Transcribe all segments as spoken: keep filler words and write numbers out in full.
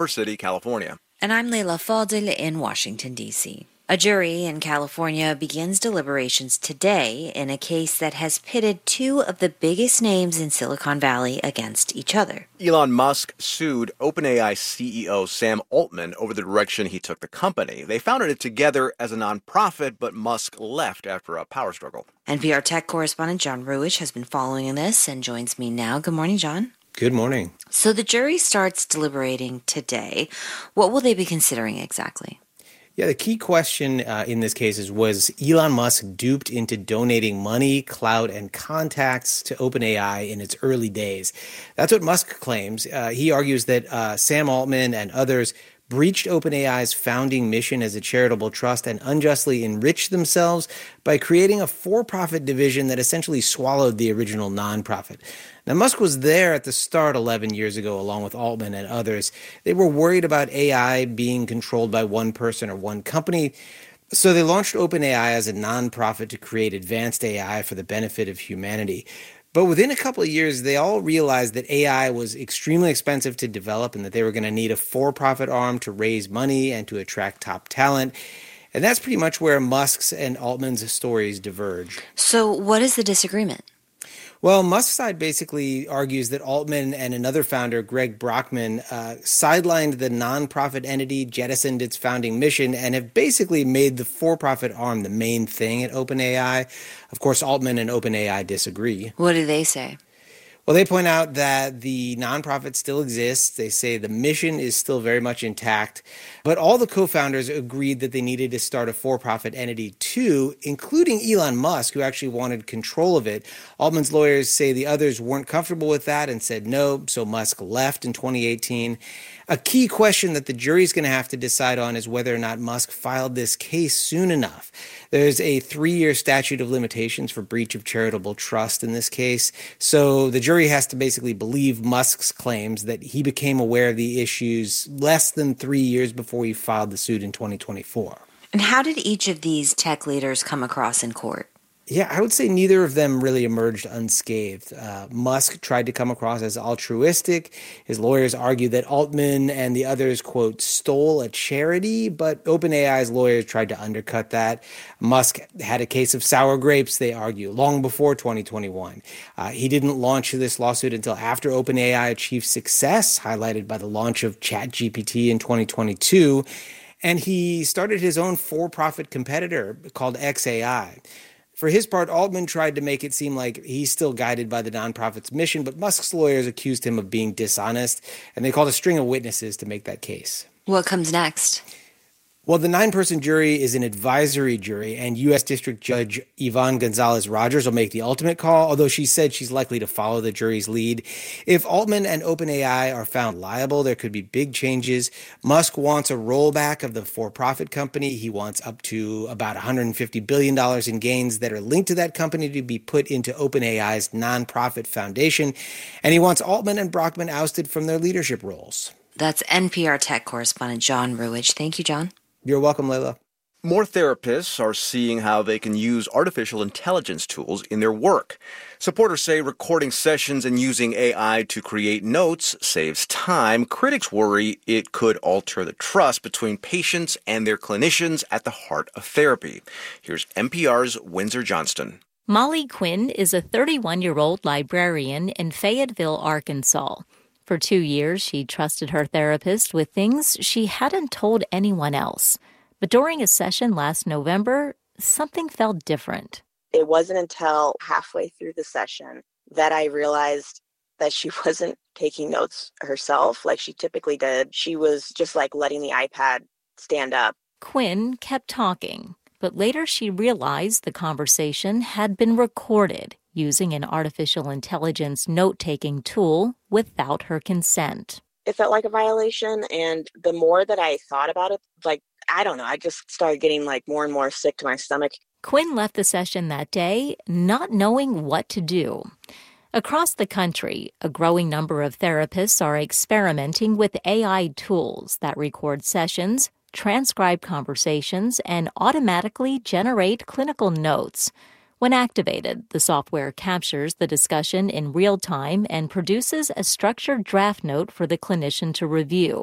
City, California. And I'm Leila Fadel in Washington, D C A jury in California begins deliberations today in a case that has pitted two of the biggest names in Silicon Valley against each other. Elon Musk sued OpenAI C E O Sam Altman over the direction he took the company. They founded it together as a nonprofit, but Musk left after a power struggle. N P R tech correspondent John Ruwitch has been following this and joins me now. Good morning, John. Good morning. So the jury starts deliberating today. What will they be considering exactly? Yeah, the key question uh, in this case is, was Elon Musk duped into donating money, clout, and contacts to OpenAI in its early days? That's what Musk claims. Uh, he argues that uh, Sam Altman and others breached OpenAI's founding mission as a charitable trust and unjustly enriched themselves by creating a for-profit division that essentially swallowed the original nonprofit. Now, Musk was there at the start eleven years ago, along with Altman and others. They were worried about A I being controlled by one person or one company, so they launched OpenAI as a nonprofit to create advanced A I for the benefit of humanity. But within a couple of years, they all realized that A I was extremely expensive to develop and that they were going to need a for-profit arm to raise money and to attract top talent. And that's pretty much where Musk's and Altman's stories diverge. So what is the disagreement? Well, Musk's side basically argues that Altman and another founder, Greg Brockman, uh, sidelined the nonprofit entity, jettisoned its founding mission, and have basically made the for-profit arm the main thing at OpenAI. Of course, Altman and OpenAI disagree. What do they say? Well, they point out that the nonprofit still exists. They say the mission is still very much intact. But all the co-founders agreed that they needed to start a for-profit entity too, including Elon Musk, who actually wanted control of it. Altman's lawyers say the others weren't comfortable with that and said no, so Musk left in twenty eighteen. A key question that the jury's going to have to decide on is whether or not Musk filed this case soon enough. There's a three-year statute of limitations for breach of charitable trust in this case. So the jury has to basically believe Musk's claims that he became aware of the issues less than three years before he filed the suit in twenty twenty-four. And how did each of these tech leaders come across in court? Yeah, I would say neither of them really emerged unscathed. Uh, Musk tried to come across as altruistic. His lawyers argued that Altman and the others, quote, stole a charity, but OpenAI's lawyers tried to undercut that. Musk had a case of sour grapes, they argue, long before twenty twenty-one. Uh, he didn't launch this lawsuit until after OpenAI achieved success, highlighted by the launch of ChatGPT in twenty twenty-two. And he started his own for-profit competitor called X A I. For his part, Altman tried to make it seem like he's still guided by the nonprofit's mission, but Musk's lawyers accused him of being dishonest, and they called a string of witnesses to make that case. What comes next? Well, the nine-person jury is an advisory jury, and U S District Judge Yvonne Gonzalez-Rogers will make the ultimate call, although she said she's likely to follow the jury's lead. If Altman and OpenAI are found liable, there could be big changes. Musk wants a rollback of the for-profit company. He wants up to about one hundred fifty billion dollars in gains that are linked to that company to be put into OpenAI's nonprofit foundation. And he wants Altman and Brockman ousted from their leadership roles. That's N P R tech correspondent John Ruwitch. Thank you, John. You're welcome, Leila. More therapists are seeing how they can use artificial intelligence tools in their work. Supporters say recording sessions and using A I to create notes saves time. Critics worry it could alter the trust between patients and their clinicians at the heart of therapy. Here's N P R's Windsor Johnston. Molly Quinn is a thirty-one-year-old librarian in Fayetteville, Arkansas. For two years, she trusted her therapist with things she hadn't told anyone else. But during a session last November, something felt different. It wasn't until halfway through the session that I realized that she wasn't taking notes herself like she typically did. She was just like letting the iPad stand up. Quinn kept talking, but later she realized the conversation had been recorded using an artificial intelligence note-taking tool without her consent. It felt like a violation, and the more that I thought about it, like, I don't know, I just started getting like more and more sick to my stomach. Quinn left the session that day not knowing what to do. Across the country, a growing number of therapists are experimenting with A I tools that record sessions, transcribe conversations, and automatically generate clinical notes. When activated, the software captures the discussion in real time and produces a structured draft note for the clinician to review.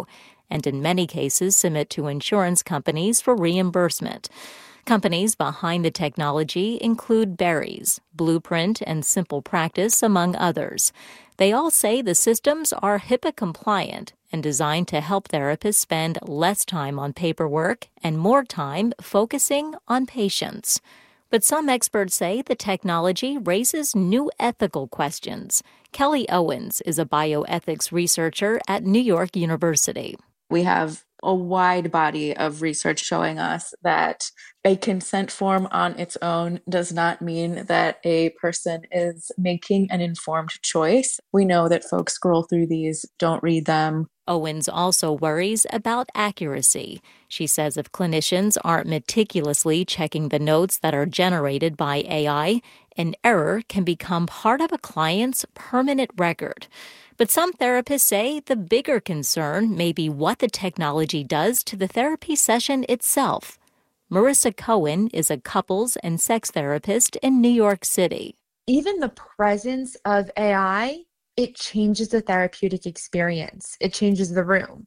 and in many cases submit to insurance companies for reimbursement. Companies behind the technology include Berries, Blueprint, and Simple Practice, among others. They all say the systems are HIPAA compliant and designed to help therapists spend less time on paperwork and more time focusing on patients. But some experts say the technology raises new ethical questions. Kelly Owens is a bioethics researcher at New York University. We have a wide body of research showing us that a consent form on its own does not mean that a person is making an informed choice. We know that folks scroll through these, don't read them. Owens also worries about accuracy. She says if clinicians aren't meticulously checking the notes that are generated by A I, an error can become part of a client's permanent record. But some therapists say the bigger concern may be what the technology does to the therapy session itself. Marissa Cohen is a couples and sex therapist in New York City. Even the presence of A I, it changes the therapeutic experience. It changes the room.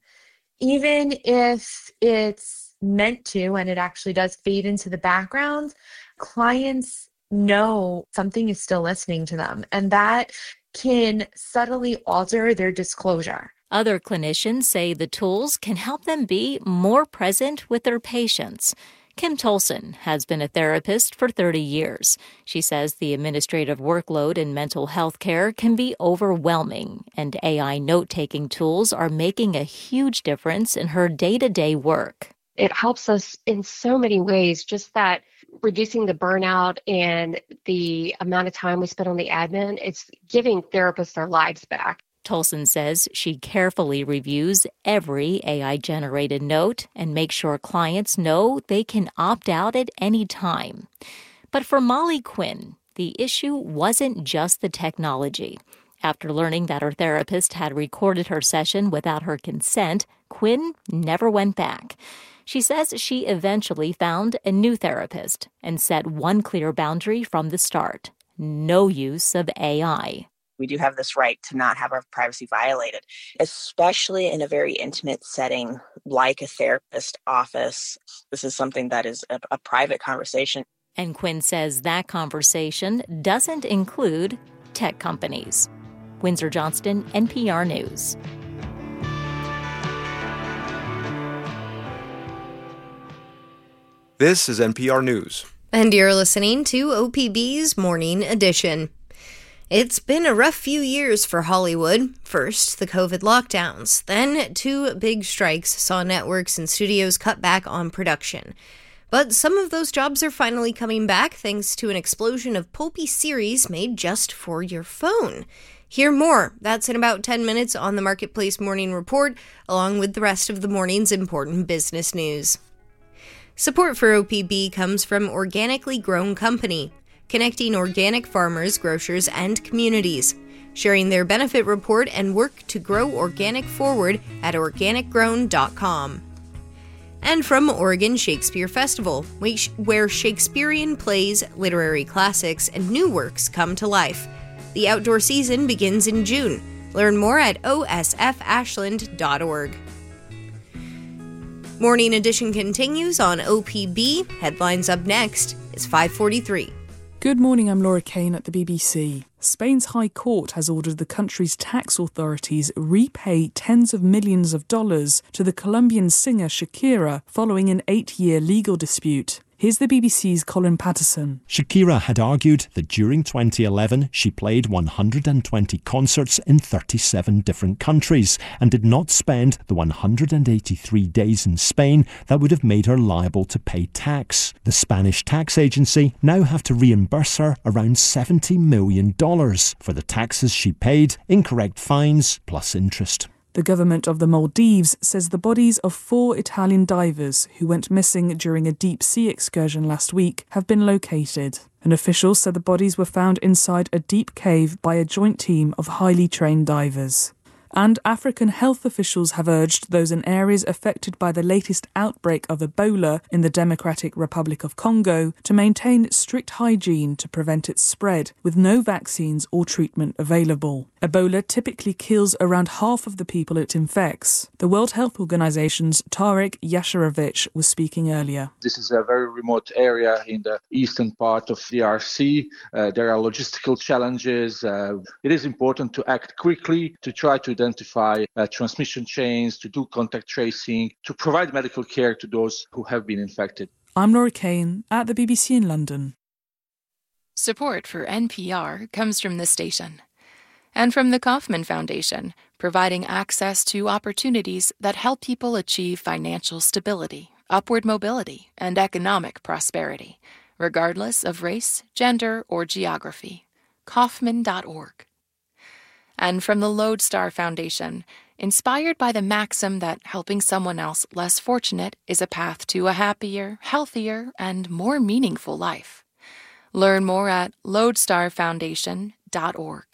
Even if it's meant to, and it actually does fade into the background, clients know something is still listening to them, and that can subtly alter their disclosure. Other clinicians say the tools can help them be more present with their patients. Kim Tolson has been a therapist for thirty years. She says the administrative workload in mental health care can be overwhelming, and A I note-taking tools are making a huge difference in her day-to-day work. It helps us in so many ways, just that reducing the burnout and the amount of time we spend on the admin, it's giving therapists their lives back. Tolson says she carefully reviews every A I-generated note and makes sure clients know they can opt out at any time. But for Molly Quinn, the issue wasn't just the technology. After learning that her therapist had recorded her session without her consent, Quinn never went back. She says she eventually found a new therapist and set one clear boundary from the start: no use of A I. We do have this right to not have our privacy violated, especially in a very intimate setting like a therapist office. This is something that is a, a private conversation. And Quinn says that conversation doesn't include tech companies. Windsor Johnston, N P R News. This is N P R News. And you're listening to O P B's Morning Edition. It's been a rough few years for Hollywood. First, the COVID lockdowns. Then, two big strikes saw networks and studios cut back on production. But some of those jobs are finally coming back thanks to an explosion of pulpy series made just for your phone. Hear more. That's in about ten minutes on the Marketplace Morning Report, along with the rest of the morning's important business news. Support for O P B comes from Organically Grown Company, connecting organic farmers, grocers, and communities, sharing their benefit report and work to grow organic forward at organic grown dot com. And from Oregon Shakespeare Festival, where Shakespearean plays, literary classics, and new works come to life. The outdoor season begins in June. Learn more at o s f ashland dot org. Morning Edition continues on O P B. Headlines up next. It's five forty-three. Good morning, I'm Laura Kane at the B B C. Spain's High Court has ordered the country's tax authorities repay tens of millions of dollars to the Colombian singer Shakira following an eight-year legal dispute. Here's the B B C's Colin Patterson. Shakira had argued that during twenty eleven she played one hundred twenty concerts in thirty-seven different countries and did not spend the one hundred eighty-three days in Spain that would have made her liable to pay tax. The Spanish tax agency now have to reimburse her around seventy million dollars for the taxes she paid, incorrect fines plus interest. The government of the Maldives says the bodies of four Italian divers who went missing during a deep-sea excursion last week have been located. An official said the bodies were found inside a deep cave by a joint team of highly trained divers. And African health officials have urged those in areas affected by the latest outbreak of Ebola in the Democratic Republic of Congo to maintain strict hygiene to prevent its spread, with no vaccines or treatment available. Ebola typically kills around half of the people it infects. The World Health Organization's Tarek Yasharovich was speaking earlier. This is a very remote area in the eastern part of D R C. Uh, there are logistical challenges. Uh, it is important to act quickly, to try to identify uh, transmission chains, to do contact tracing, to provide medical care to those who have been infected. I'm Laura Kane at the B B C in London. Support for N P R comes from this station and from the Kauffman Foundation, providing access to opportunities that help people achieve financial stability, upward mobility, and economic prosperity, regardless of race, gender, or geography. Kauffman dot org. And from the Lodestar Foundation, inspired by the maxim that helping someone else less fortunate is a path to a happier, healthier, and more meaningful life. Learn more at lodestar foundation dot org.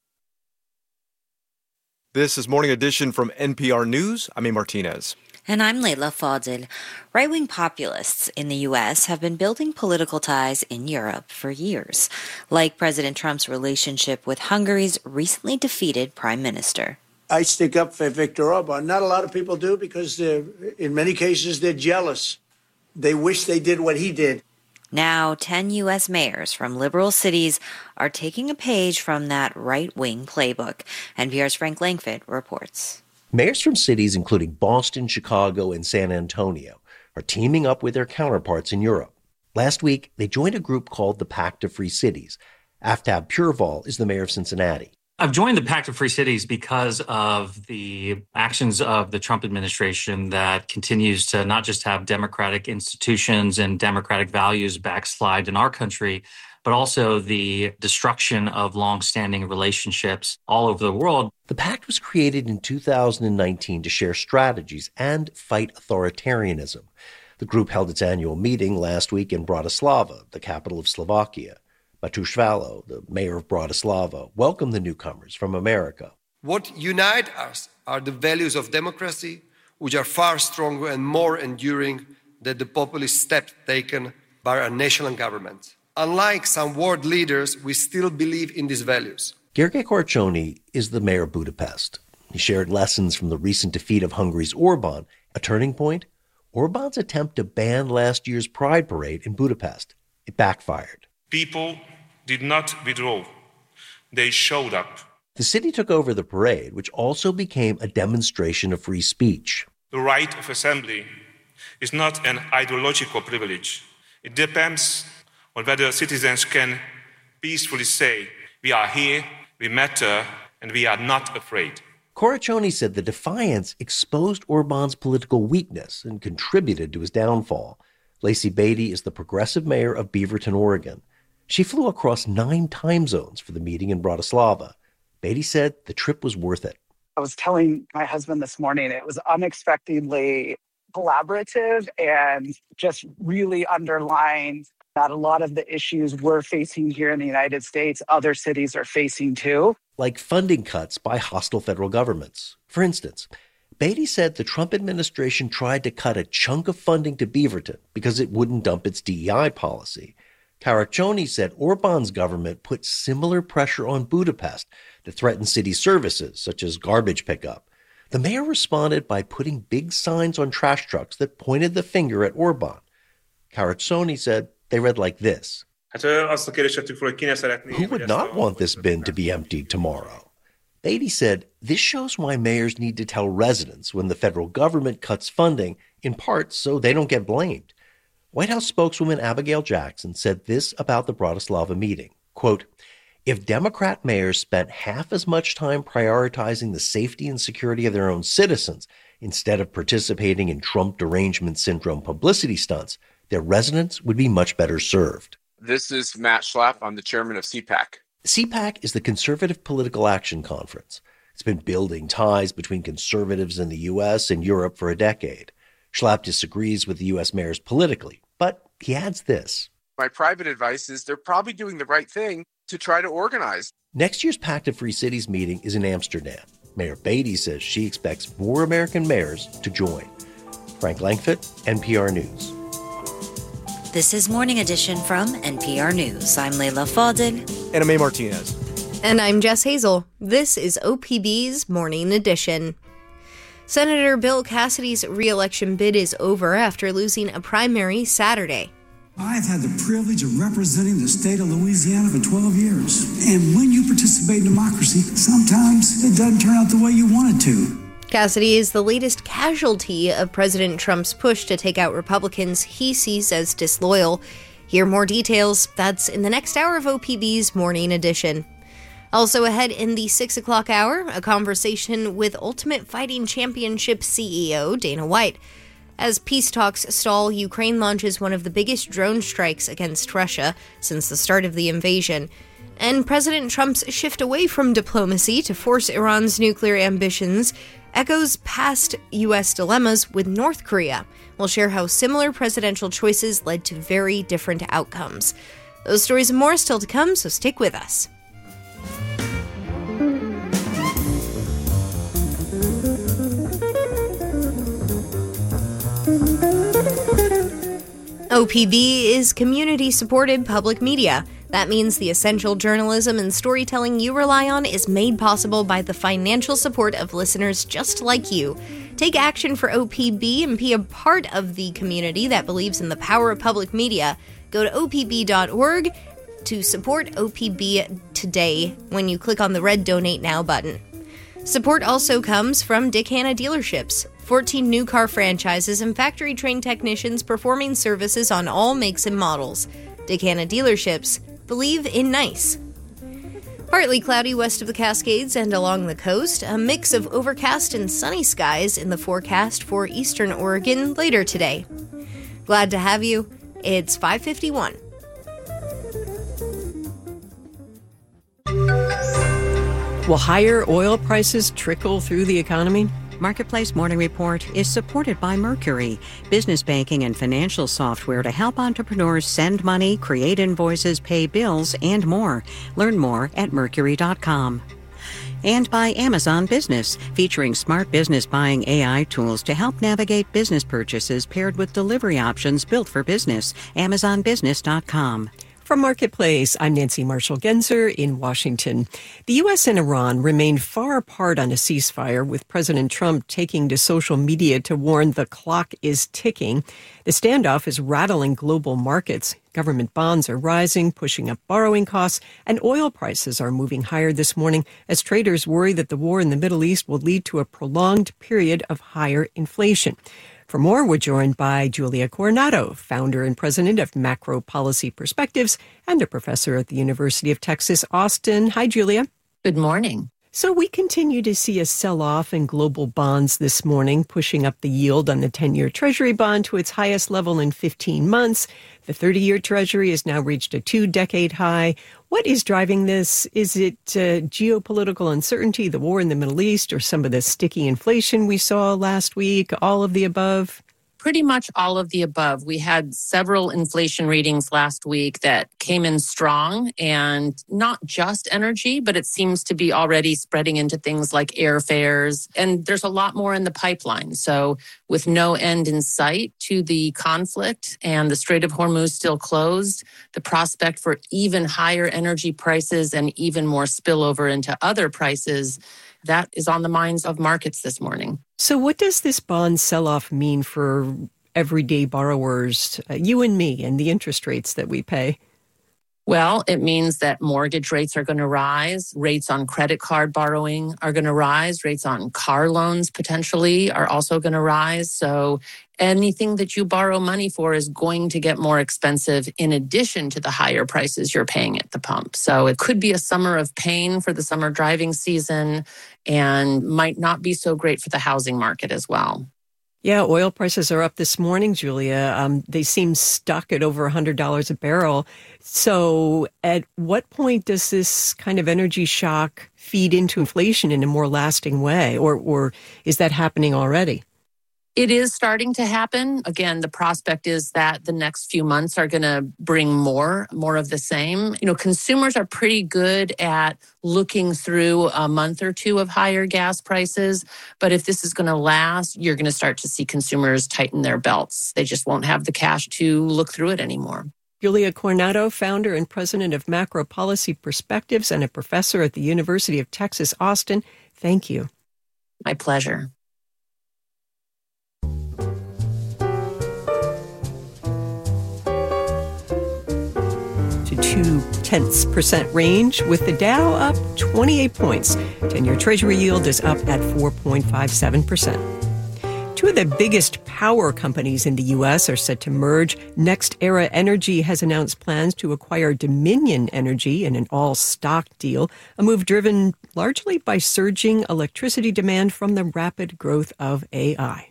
This is Morning Edition from N P R News. I'm A. Martinez. And I'm Leila Fadil. Right-wing populists in the U S have been building political ties in Europe for years, like President Trump's relationship with Hungary's recently defeated prime minister. I stick up for Viktor Orban. Not a lot of people do because they're, in many cases they're jealous. They wish they did what he did. Now, ten U S mayors from liberal cities are taking a page from that right-wing playbook. N P R's Frank Langford reports. Mayors from cities including Boston, Chicago, and San Antonio are teaming up with their counterparts in Europe. Last week, they joined a group called the Pact of Free Cities. Aftab Purval is the mayor of Cincinnati. I've joined the Pact of Free Cities because of the actions of the Trump administration that continues to not just have democratic institutions and democratic values backslide in our country, but also the destruction of longstanding relationships all over the world. The pact was created in two thousand nineteen to share strategies and fight authoritarianism. The group held its annual meeting last week in Bratislava, the capital of Slovakia. Mateusz Valo, the mayor of Bratislava, welcomed the newcomers from America. What unites us are the values of democracy, which are far stronger and more enduring than the populist steps taken by our national governments. Unlike some world leaders, we still believe in these values. Gergely Korcsony is the mayor of Budapest. He shared lessons from the recent defeat of Hungary's Orban. A turning point? Orban's attempt to ban last year's Pride Parade in Budapest. It backfired. People did not withdraw. They showed up. The city took over the parade, which also became a demonstration of free speech. The right of assembly is not an ideological privilege. It depends on whether citizens can peacefully say, we are here, we matter, and we are not afraid. Korcsony said the defiance exposed Orban's political weakness and contributed to his downfall. Lacey Beatty is the progressive mayor of Beaverton, Oregon. She flew across nine time zones for the meeting in Bratislava. Beatty said the trip was worth it. I was telling my husband this morning, it was unexpectedly collaborative and just really underlined that a lot of the issues we're facing here in the United States, other cities are facing too. Like funding cuts by hostile federal governments. For instance, Beatty said the Trump administration tried to cut a chunk of funding to Beaverton because it wouldn't dump its D E I policy. Korcsony said Orban's government put similar pressure on Budapest to threaten city services, such as garbage pickup. The mayor responded by putting big signs on trash trucks that pointed the finger at Orban. Korcsony said they read like this. Who would not want this bin to be emptied tomorrow? Beatty said this shows why mayors need to tell residents when the federal government cuts funding, in part so they don't get blamed. White House spokeswoman Abigail Jackson said this about the Bratislava meeting, quote, if Democrat mayors spent half as much time prioritizing the safety and security of their own citizens instead of participating in Trump derangement syndrome publicity stunts, their residents would be much better served. This is Matt Schlapp. I'm the chairman of C PAC. C PAC is the Conservative Political Action Conference. It's been building ties between conservatives in the U S and Europe for a decade. Schlapp disagrees with the U S mayors politically, but he adds this. My private advice is they're probably doing the right thing to try to organize. Next year's Pact of Free Cities meeting is in Amsterdam. Mayor Beatty says she expects more American mayors to join. Frank Langford, N P R News. This is Morning Edition from N P R News. I'm Leila Fadel. And I'm A. Martinez. And I'm Jess Hazel. This is O P B's Morning Edition. Senator Bill Cassidy's re-election bid is over after losing a primary Saturday. I've had the privilege of representing the state of Louisiana for twelve years. And when you participate in democracy, sometimes it doesn't turn out the way you want it to. Cassidy is the latest casualty of President Trump's push to take out Republicans he sees as disloyal. Hear more details. That's in the next hour of O P B's Morning Edition. Also ahead in the six o'clock hour, a conversation with Ultimate Fighting Championship C E O Dana White. As peace talks stall, Ukraine launches one of the biggest drone strikes against Russia since the start of the invasion. And President Trump's shift away from diplomacy to force Iran's nuclear ambitions echoes past U S dilemmas with North Korea. We'll share how similar presidential choices led to very different outcomes. Those stories and more still to come, so stick with us. O P B is community-supported public media. That means the essential journalism and storytelling you rely on is made possible by the financial support of listeners just like you. Take action for O P B and be a part of the community that believes in the power of public media. Go to O P B dot org to support O P B today when you click on the red Donate Now button. Support also comes from Dick Hanna Dealerships. fourteen new car franchises and factory-trained technicians performing services on all makes and models. Dick Hanna Dealerships. Believe in nice. Partly cloudy west of the Cascades and along the coast. A mix of overcast and sunny skies in the forecast for eastern Oregon later today. Glad to have you. It's five fifty-one. Will higher oil prices trickle through the economy? Marketplace Morning Report is supported by Mercury, business banking and financial software to help entrepreneurs send money, create invoices, pay bills, and more. Learn more at mercury dot com. And by Amazon Business, featuring smart business buying A I tools to help navigate business purchases paired with delivery options built for business. amazon business dot com. From Marketplace, I'm Nancy Marshall-Genzer in Washington. The U S and Iran remain far apart on a ceasefire, with President Trump taking to social media to warn the clock is ticking. The standoff is rattling global markets. Government bonds are rising, pushing up borrowing costs, and oil prices are moving higher this morning as traders worry that the war in the Middle East will lead to a prolonged period of higher inflation. For more, we're joined by Julia Coronado, founder and president of Macro Policy Perspectives and a professor at the University of Texas, Austin. Hi, Julia. Good morning. So we continue to see a sell-off in global bonds this morning, pushing up the yield on the ten-year Treasury bond to its highest level in fifteen months. The thirty-year Treasury has now reached a two-decade high. What is driving this? Is it uh, geopolitical uncertainty, the war in the Middle East, or some of the sticky inflation we saw last week? All of the above? Pretty much all of the above. We had several inflation readings last week that came in strong, and not just energy, but it seems to be already spreading into things like airfares. And there's a lot more in the pipeline. So with no end in sight to the conflict and the Strait of Hormuz still closed, the prospect for even higher energy prices and even more spillover into other prices, that is on the minds of markets this morning. So what does this bond sell-off mean for everyday borrowers, uh, you and me, and the interest rates that we pay? Well, it means that mortgage rates are going to rise. Rates on credit card borrowing are going to rise. Rates on car loans potentially are also going to rise. So anything that you borrow money for is going to get more expensive in addition to the higher prices you're paying at the pump. So it could be a summer of pain for the summer driving season and might not be so great for the housing market as well. Yeah, oil prices are up this morning, Julia. Um, they seem stuck at over one hundred dollars a barrel. So at what point does this kind of energy shock feed into inflation in a more lasting way? Or, or is that happening already? It is starting to happen. Again, the prospect is that the next few months are going to bring more, more of the same. You know, consumers are pretty good at looking through a month or two of higher gas prices. But if this is going to last, you're going to start to see consumers tighten their belts. They just won't have the cash to look through it anymore. Julia Coronado, founder and president of Macro Policy Perspectives and a professor at the University of Texas, Austin. Thank you. My pleasure. Two-tenths percent range, with the Dow up twenty-eight points. ten-year Treasury yield is up at four point five seven percent. Two of the biggest power companies in the U S are set to merge. NextEra Energy has announced plans to acquire Dominion Energy in an all-stock deal, a move driven largely by surging electricity demand from the rapid growth of A I.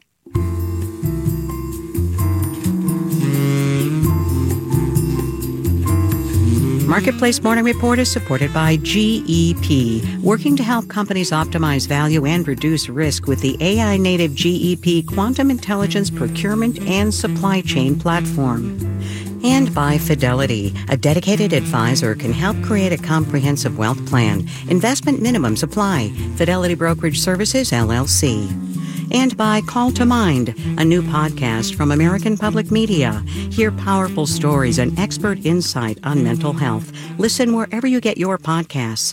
Marketplace Morning Report is supported by G E P, working to help companies optimize value and reduce risk with the A I-native G E P Quantum Intelligence Procurement and Supply Chain Platform. And by Fidelity, a dedicated advisor can help create a comprehensive wealth plan. Investment minimums apply. Fidelity Brokerage Services, L L C. And by Call to Mind, a new podcast from American Public Media. Hear powerful stories and expert insight on mental health. Listen wherever you get your podcasts.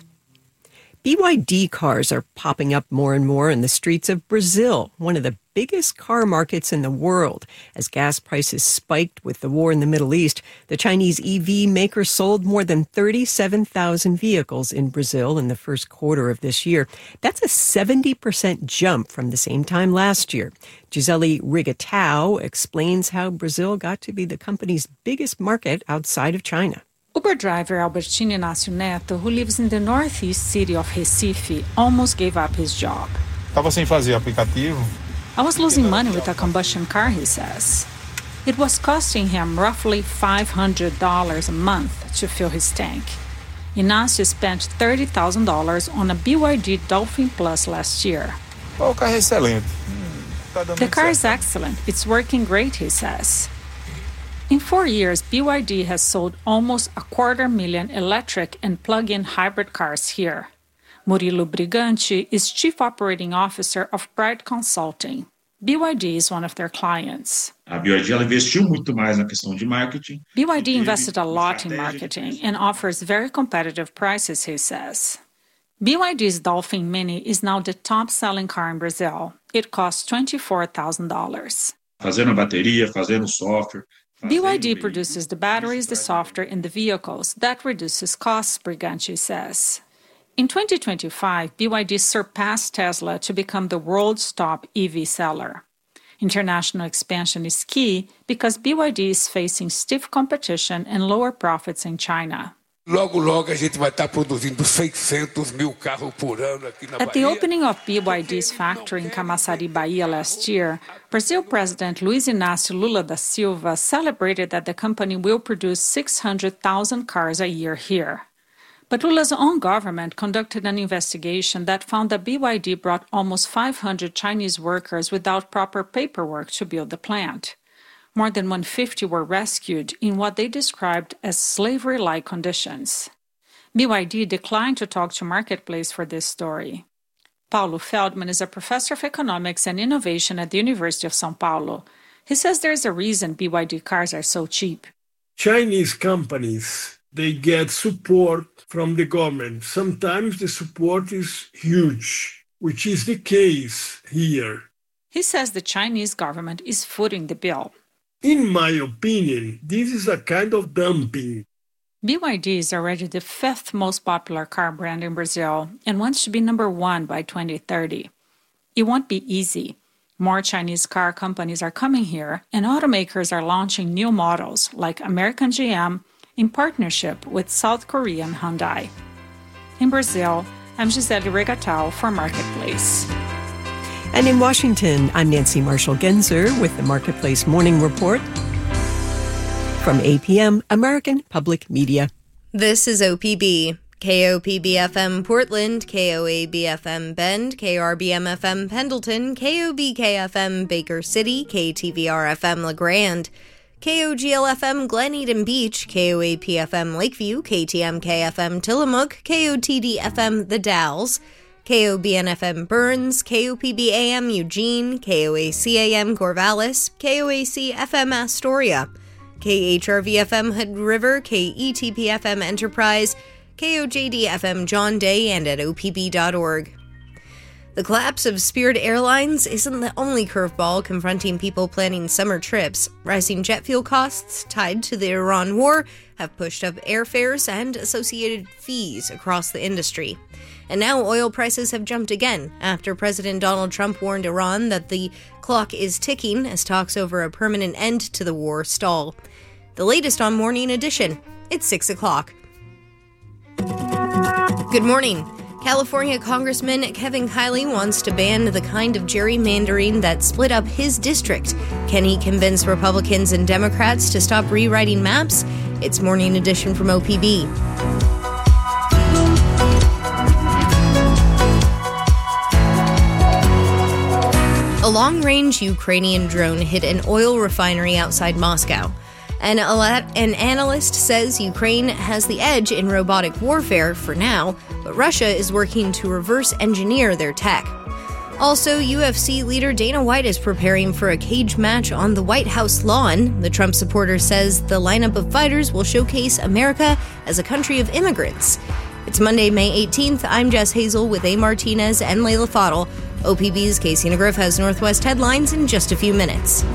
B Y D cars are popping up more and more in the streets of Brazil, one of the biggest car markets in the world. As gas prices spiked with the war in the Middle East, the Chinese E V maker sold more than thirty-seven thousand vehicles in Brazil in the first quarter of this year. That's a seventy percent jump from the same time last year. Gisele Rigatao explains how Brazil got to be the company's biggest market outside of China. Uber driver Albertino Inácio Neto, who lives in the northeast city of Recife, almost gave up his job. Estava sem fazer aplicativo. I was losing money with a combustion car, he says. It was costing him roughly five hundred dollars a month to fill his tank. Inácio spent thirty thousand dollars on a B Y D Dolphin Plus last year. O carro é excelente. The car is excellent. It's working great, he says. In four years, B Y D has sold almost a quarter million electric and plug-in hybrid cars here. Murilo Brigante is Chief Operating Officer of Pride Consulting. B Y D is one of their clients. A B Y D ela investiu muito mais na questão de marketing. B Y D invested a lot in marketing and offers very competitive prices, he says. B Y D's Dolphin Mini is now the top-selling car in Brazil. It costs twenty-four thousand dollars. Fazendo a bateria, fazendo o software. B Y D produces the batteries, the software, and the vehicles. That reduces costs, Brigante says. In twenty twenty-five, B Y D surpassed Tesla to become the world's top E V seller. International expansion is key because B Y D is facing stiff competition and lower profits in China. Logo, logo a gente vai estar produzindo seiscentos mil carros por ano aqui na Bahia. At the opening of B Y D's factory in Camaçari, Bahia last year, Brazil President Luiz Inácio Lula da Silva celebrated that the company will produce six hundred thousand cars a year here. But Lula's own government conducted an investigation that found that B Y D brought almost five hundred Chinese workers without proper paperwork to build the plant. More than one hundred fifty were rescued in what they described as slavery-like conditions. B Y D declined to talk to Marketplace for this story. Paulo Feldman is a professor of economics and innovation at the University of São Paulo. He says there's a reason B Y D cars are so cheap. Chinese companies, they get support from the government. Sometimes the support is huge, which is the case here. He says the Chinese government is footing the bill. In my opinion, this is a kind of dumping. B Y D is already the fifth most popular car brand in Brazil and wants to be number one by twenty thirty. It won't be easy. More Chinese car companies are coming here, and automakers are launching new models like American G M in partnership with South Korean Hyundai. In Brazil, I'm Gisele Rigatao for Marketplace. And in Washington, I'm Nancy Marshall-Genzer with the Marketplace Morning Report from A P M, American Public Media. This is O P B. K O P B F M Portland, K O A B F M Bend, K R B M F M Pendleton, K O B K F M Baker City, K T V R F M La Grande, K O G L F M Glen Eden Beach, K O A P F M Lakeview, K T M K F M Tillamook, K O T D F M The Dalles, K O B N F M Burns, K O P B A M Eugene, K O A C A M Corvallis, K O A C F M Astoria, K H R V F M Hood River, K E T P F M Enterprise, K O J D F M John Day, and at O P B dot org. The collapse of Spirit Airlines isn't the only curveball confronting people planning summer trips. Rising jet fuel costs tied to the Iran war have pushed up airfares and associated fees across the industry. And now oil prices have jumped again after President Donald Trump warned Iran that the clock is ticking as talks over a permanent end to the war stall. The latest on Morning Edition. It's six o'clock. Good morning. California Congressman Kevin Kiley wants to ban the kind of gerrymandering that split up his district. Can he convince Republicans and Democrats to stop rewriting maps? It's Morning Edition from O P B. A long-range Ukrainian drone hit an oil refinery outside Moscow. An, an analyst says Ukraine has the edge in robotic warfare for now, but Russia is working to reverse engineer their tech. Also, U F C leader Dana White is preparing for a cage match on the White House lawn. The Trump supporter says the lineup of fighters will showcase America as a country of immigrants. It's Monday, May eighteenth. I'm Jess Hazel with A. Martinez and Layla Fadel. O P B's Casey Negriff has Northwest headlines in just a few minutes.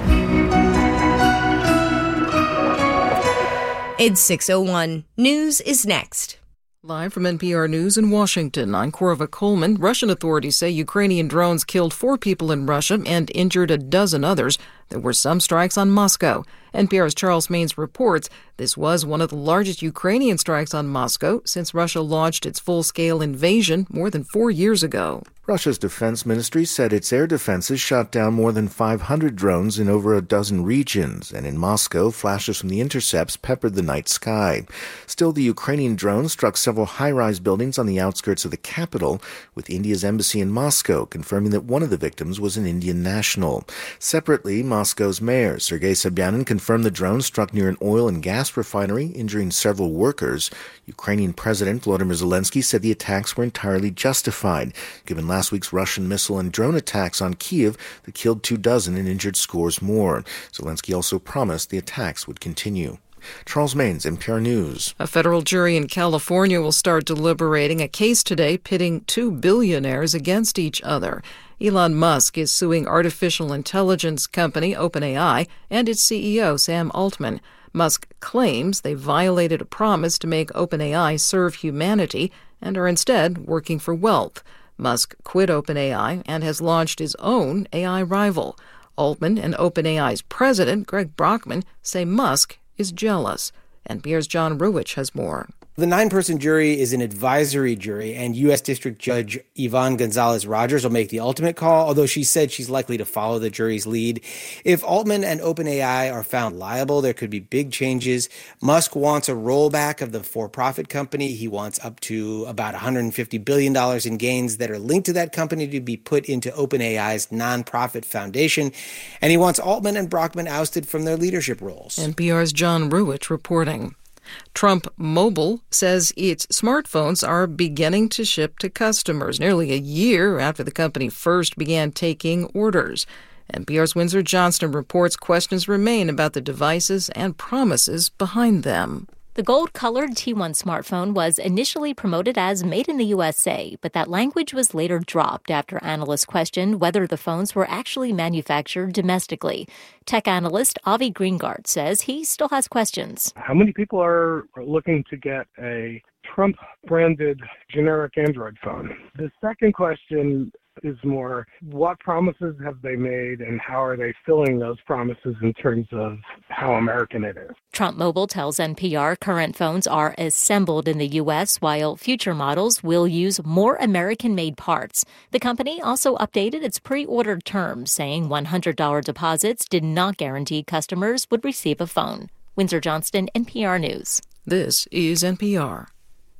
It's six oh one. News is next. Live from N P R News in Washington, I'm Korva Coleman. Russian authorities say Ukrainian drones killed four people in Russia and injured a dozen others. There were some strikes on Moscow. N P R's Charles Maines reports this was one of the largest Ukrainian strikes on Moscow since Russia launched its full-scale invasion more than four years ago. Russia's defense ministry said its air defenses shot down more than five hundred drones in over a dozen regions, and in Moscow, flashes from the intercepts peppered the night sky. Still, the Ukrainian drones struck several high-rise buildings on the outskirts of the capital, with India's embassy in Moscow confirming that one of the victims was an Indian national. Separately, Moscow's mayor, Sergei Sobyanin, confirmed the drone struck near an oil and gas refinery, injuring several workers. Ukrainian President Volodymyr Zelensky said the attacks were entirely justified, given last week's Russian missile and drone attacks on Kyiv that killed two dozen and injured scores more. Zelensky also promised the attacks would continue. Charles Maines, N P R News. A federal jury in California will start deliberating a case today pitting two billionaires against each other. Elon Musk is suing artificial intelligence company OpenAI and its C E O, Sam Altman. Musk claims they violated a promise to make OpenAI serve humanity and are instead working for wealth. Musk quit OpenAI and has launched his own A I rival. Altman and OpenAI's president, Greg Brockman, say Musk is jealous. N P R's John Ruwitch has more. The nine-person jury is an advisory jury, and U S. District Judge Yvonne Gonzalez-Rogers will make the ultimate call, although she said she's likely to follow the jury's lead. If Altman and OpenAI are found liable, there could be big changes. Musk wants a rollback of the for-profit company. He wants up to about one hundred fifty billion dollars in gains that are linked to that company to be put into OpenAI's nonprofit foundation. And he wants Altman and Brockman ousted from their leadership roles. N P R's John Ruwitch reporting. Trump Mobile says its smartphones are beginning to ship to customers nearly a year after the company first began taking orders. N P R's Windsor Johnston reports questions remain about the devices and promises behind them. The gold-colored T one smartphone was initially promoted as made in the U S A, but that language was later dropped after analysts questioned whether the phones were actually manufactured domestically. Tech analyst Avi Greengard says he still has questions. How many people are looking to get a Trump-branded generic Android phone? The second question is more, what promises have they made and how are they filling those promises in terms of how American it is? Trump Mobile tells N P R current phones are assembled in the U S, while future models will use more American-made parts. The company also updated its pre-ordered terms, saying one hundred dollars deposits did not guarantee customers would receive a phone. Windsor Johnston, N P R News. This is N P R.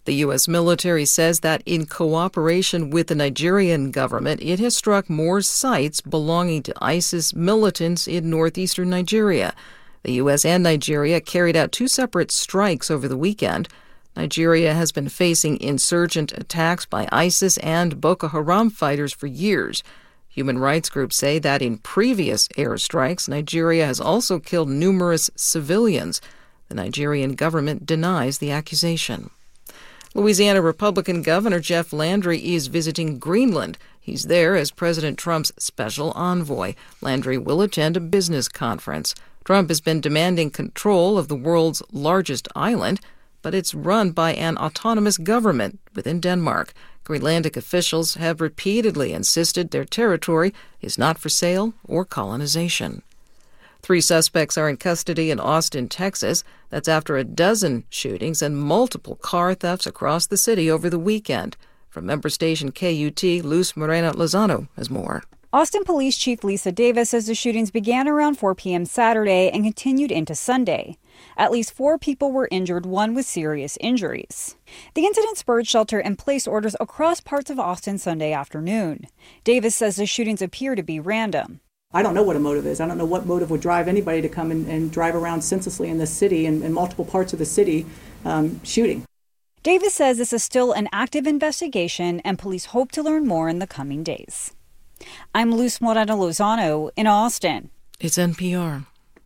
The U S military says that in cooperation with the Nigerian government, it has struck more sites belonging to ISIS militants in northeastern Nigeria. The U S and Nigeria carried out two separate strikes over the weekend. Nigeria has been facing insurgent attacks by ISIS and Boko Haram fighters for years. Human rights groups say that in previous airstrikes, Nigeria has also killed numerous civilians. The Nigerian government denies the accusation. Louisiana Republican Governor Jeff Landry is visiting Greenland. He's there as President Trump's special envoy. Landry will attend a business conference. Trump has been demanding control of the world's largest island, but it's run by an autonomous government within Denmark. Greenlandic officials have repeatedly insisted their territory is not for sale or colonization. Three suspects are in custody in Austin, Texas. That's after a dozen shootings and multiple car thefts across the city over the weekend. From member station K U T, Luz Morena Lozano has more. Austin Police Chief Lisa Davis says the shootings began around four p.m. Saturday and continued into Sunday. At least four people were injured, one with serious injuries. The incident spurred shelter-in-place orders across parts of Austin Sunday afternoon. Davis says the shootings appear to be random. I don't know what a motive is. I don't know what motive would drive anybody to come and, and drive around senselessly in this city and in multiple parts of the city um, shooting. Davis says this is still an active investigation and police hope to learn more in the coming days. I'm Luz Morena Lozano in Austin. It's N P R.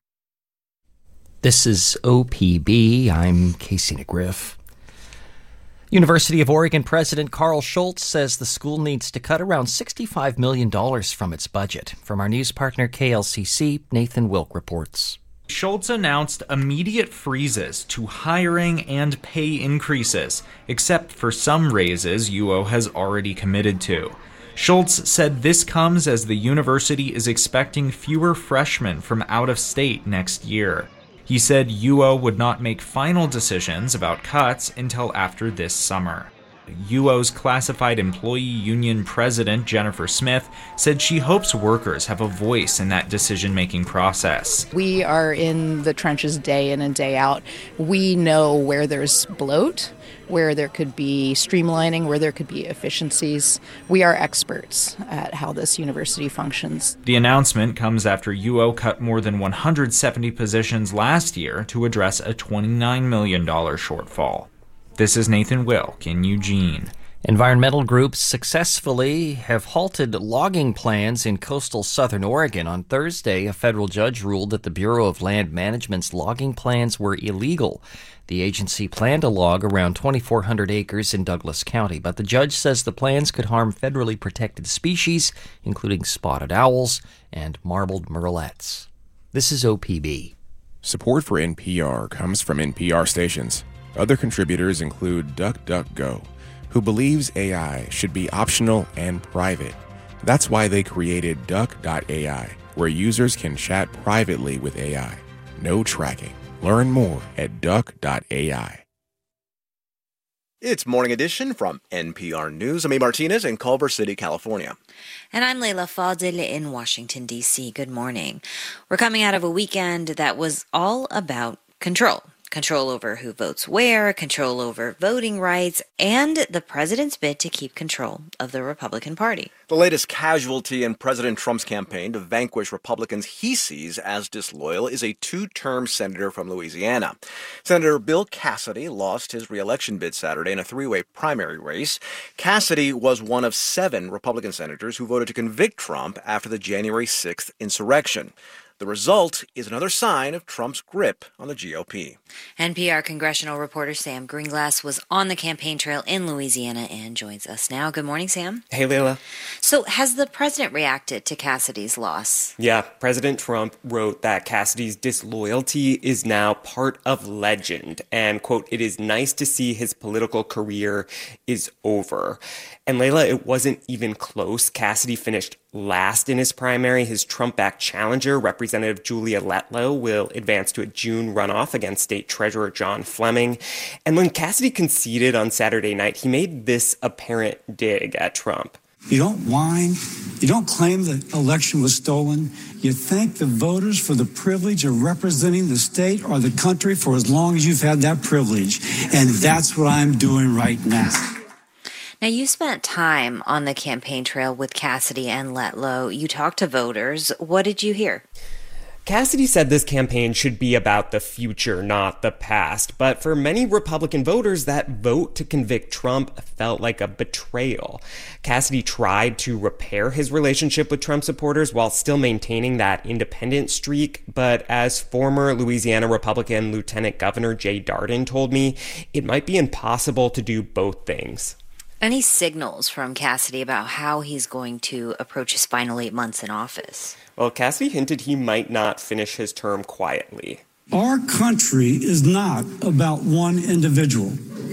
This is O P B. I'm Casey McGriff. University of Oregon President Carl Schultz says the school needs to cut around sixty-five million dollars from its budget. From our news partner K L C C, Nathan Wilk reports. Schultz announced immediate freezes to hiring and pay increases, except for some raises U O has already committed to. Schultz said this comes as the university is expecting fewer freshmen from out of state next year. He said U O would not make final decisions about cuts until after this summer. U O's Classified Employee Union President Jennifer Smith said she hopes workers have a voice in that decision-making process. We are in the trenches day in and day out. We know where there's bloat, where there could be streamlining, where there could be efficiencies. We are experts at how this university functions. The announcement comes after U O cut more than one hundred seventy positions last year to address a twenty-nine million dollars shortfall. This is Nathan Wilk in Eugene. Environmental groups successfully have halted logging plans in coastal southern Oregon. On Thursday, a federal judge ruled that the Bureau of Land Management's logging plans were illegal. The agency planned to log around twenty-four hundred acres in Douglas County, but the judge says the plans could harm federally protected species, including spotted owls and marbled murrelets. This is O P B. Support for N P R comes from N P R stations. Other contributors include DuckDuckGo, who believes A I should be optional and private. That's why they created Duck dot A I, where users can chat privately with A I. No tracking. Learn more at Duck dot A I. It's Morning Edition from N P R News. I'm A. Martinez in Culver City, California. And I'm Leila Fadil in Washington, D C. Good morning. We're coming out of a weekend that was all about control. Control over who votes where, control over voting rights, and the president's bid to keep control of the Republican Party. The latest casualty in President Trump's campaign to vanquish Republicans he sees as disloyal is a two-term senator from Louisiana. Senator Bill Cassidy lost his re-election bid Saturday in a three-way primary race. Cassidy was one of seven Republican senators who voted to convict Trump after the January sixth insurrection. The result is another sign of Trump's grip on the G O P. N P R congressional reporter Sam Greenglass was on the campaign trail in Louisiana and joins us now. Good morning, Sam. Hey, Leila. So has the president reacted to Cassidy's loss? Yeah, President Trump wrote that Cassidy's disloyalty is now part of legend. And, quote, it is nice to see his political career is over. And Leila, it wasn't even close. Cassidy finished last in his primary. His Trump-backed challenger, Representative Julia Letlow, will advance to a June runoff against State Treasurer John Fleming. And when Cassidy conceded on Saturday night, he made this apparent dig at Trump. You don't whine. You don't claim the election was stolen. You thank the voters for the privilege of representing the state or the country for as long as you've had that privilege. And that's what I'm doing right now. Now, you spent time on the campaign trail with Cassidy and Letlow. You talked to voters. What did you hear? Cassidy said this campaign should be about the future, not the past. But for many Republican voters, that vote to convict Trump felt like a betrayal. Cassidy tried to repair his relationship with Trump supporters while still maintaining that independent streak. But as former Louisiana Republican Lieutenant Governor Jay Darden told me, it might be impossible to do both things. Any signals from Cassidy about how he's going to approach his final eight months in office? Well, Cassidy hinted he might not finish his term quietly. Our country is not about one individual.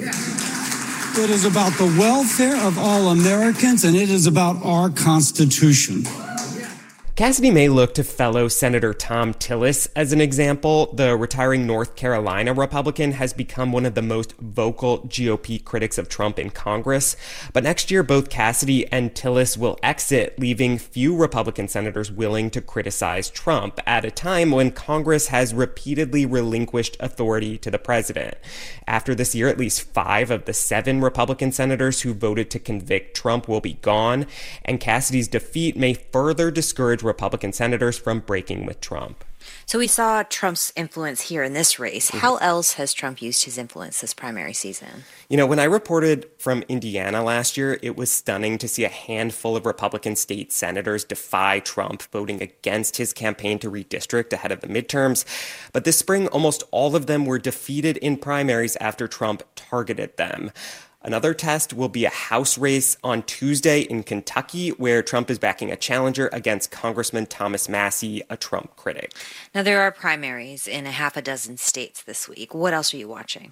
It is about the welfare of all Americans, and it is about our Constitution. Cassidy may look to fellow Senator Thom Tillis as an example. The retiring North Carolina Republican has become one of the most vocal G O P critics of Trump in Congress. But next year, both Cassidy and Tillis will exit, leaving few Republican senators willing to criticize Trump at a time when Congress has repeatedly relinquished authority to the president. After this year, at least five of the seven Republican senators who voted to convict Trump will be gone, and Cassidy's defeat may further discourage Republican senators from breaking with Trump. So we saw Trump's influence here in this race. How else has Trump used his influence this primary season? You know, when I reported from Indiana last year, it was stunning to see a handful of Republican state senators defy Trump, voting against his campaign to redistrict ahead of the midterms. But this spring, almost all of them were defeated in primaries after Trump targeted them. Another test will be a House race on Tuesday in Kentucky, where Trump is backing a challenger against Congressman Thomas Massie, a Trump critic. Now, there are primaries in a half a dozen states this week. What else are you watching?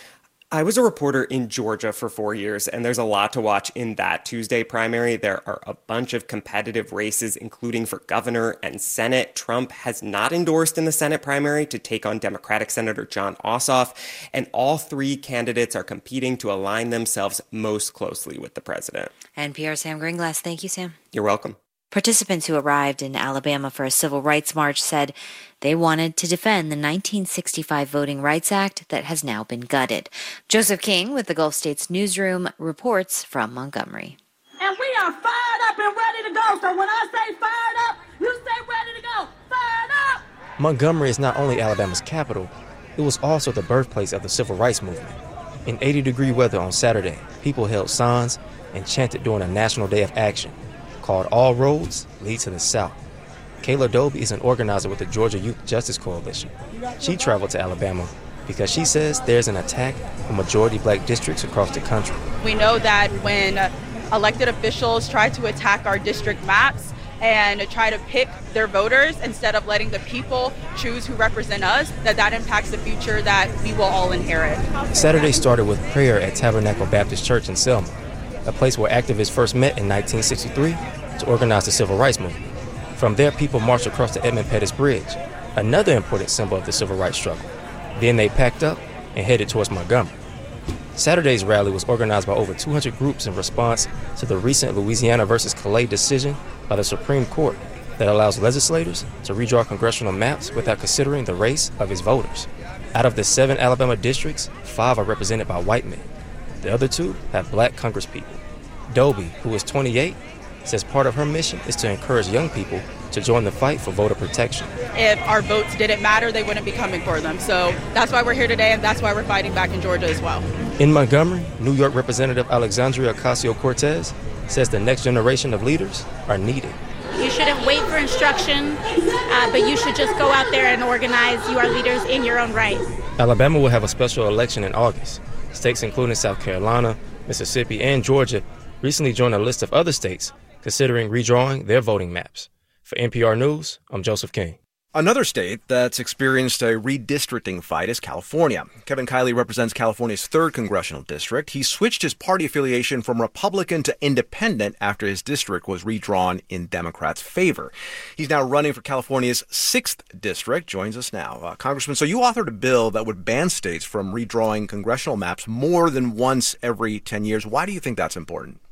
I was a reporter in Georgia for four years, and there's a lot to watch in that Tuesday primary. There are a bunch of competitive races, including for governor and Senate. Trump has not endorsed in the Senate primary to take on Democratic Senator Jon Ossoff, and all three candidates are competing to align themselves most closely with the president. N P R's Sam Greenglass. Thank you, Sam. You're welcome. Participants who arrived in Alabama for a civil rights march said they wanted to defend the nineteen sixty-five Voting Rights Act that has now been gutted. Joseph King with the Gulf States Newsroom reports from Montgomery. And we are fired up and ready to go. So when I say fired up, you say ready to go. Fired up! Montgomery is not only Alabama's capital, it was also the birthplace of the civil rights movement. In eighty-degree weather on Saturday, people held signs and chanted during a national day of action called All Roads Lead to the South. Kayla Doby is an organizer with the Georgia Youth Justice Coalition. She traveled to Alabama because she says there's an attack on majority black districts across the country. We know that when elected officials try to attack our district maps and try to pick their voters instead of letting the people choose who represent us, that that impacts the future that we will all inherit. Saturday started with prayer at Tabernacle Baptist Church in Selma, a place where activists first met in nineteen sixty-three to organize the civil rights movement. From there, people marched across the Edmund Pettus Bridge, another important symbol of the civil rights struggle. Then they packed up and headed towards Montgomery. Saturday's rally was organized by over two hundred groups in response to the recent Louisiana versus Calais decision by the Supreme Court that allows legislators to redraw congressional maps without considering the race of its voters. Out of the seven Alabama districts, five are represented by white men. The other two have black congresspeople. Doby, who is twenty-eight, says part of her mission is to encourage young people to join the fight for voter protection. If our votes didn't matter, they wouldn't be coming for them. So that's why we're here today, and that's why we're fighting back in Georgia as well. In Montgomery, New York Representative Alexandria Ocasio-Cortez says the next generation of leaders are needed. You shouldn't wait for instruction, uh, but you should just go out there and organize. You are leaders in your own right. Alabama will have a special election in August. States including South Carolina, Mississippi, and Georgia recently joined a list of other states considering redrawing their voting maps. For N P R News, I'm Joseph King. Another state that's experienced a redistricting fight is California. Kevin Kiley represents California's third congressional district. He switched his party affiliation from Republican to Independent after his district was redrawn in Democrats' favor. He's now running for California's sixth district. Joins us now. Uh, Congressman, so you authored a bill that would ban states from redrawing congressional maps more than once every ten years. Why do you think that's important?